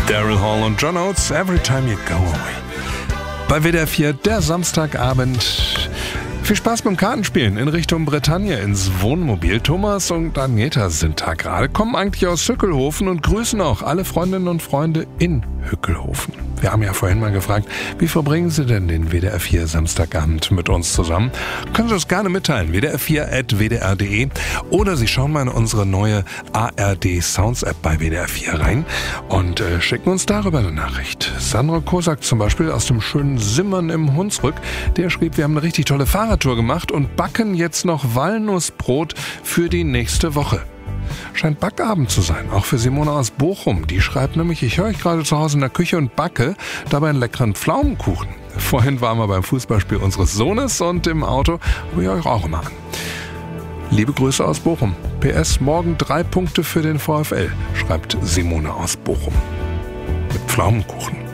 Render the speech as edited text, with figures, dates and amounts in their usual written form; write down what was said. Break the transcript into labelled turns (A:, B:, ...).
A: Daryl Hall und John Oates, Every Time You Go Away. Bei WDR 4 der Samstagabend. Viel Spaß beim Kartenspielen in Richtung Bretagne ins Wohnmobil. Thomas und Agneta sind da gerade, kommen eigentlich aus Hückelhofen und grüßen auch alle Freundinnen und Freunde in Hückelhofen. Wir haben ja vorhin mal gefragt, wie verbringen Sie denn den WDR 4 Samstagabend mit uns zusammen? Können Sie das gerne mitteilen, wdr4@wdr.de, oder Sie schauen mal in unsere neue ARD Sounds App bei WDR 4 rein und schicken uns darüber eine Nachricht. Sandra Kosak zum Beispiel aus dem schönen Simmern im Hunsrück, der schrieb, wir haben eine richtig tolle Fahrradtour gemacht und backen jetzt noch Walnussbrot für die nächste Woche. Scheint Backabend zu sein, auch für Simone aus Bochum. Die schreibt nämlich, ich höre euch gerade zu Hause in der Küche und backe dabei einen leckeren Pflaumenkuchen. Vorhin waren wir beim Fußballspiel unseres Sohnes und im Auto höre ich euch auch immer an. Liebe Grüße aus Bochum. PS, morgen 3 Punkte für den VfL, schreibt Simone aus Bochum. Mit Pflaumenkuchen.